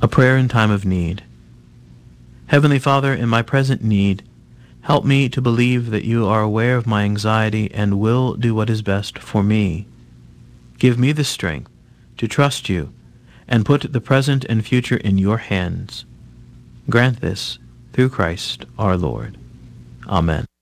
A prayer in time of need. Heavenly Father, in my present need, help me to believe that you are aware of my anxiety and will do what is best for me. Give me the strength to trust you and put the present and future in your hands. Grant this through Christ our Lord. Amen.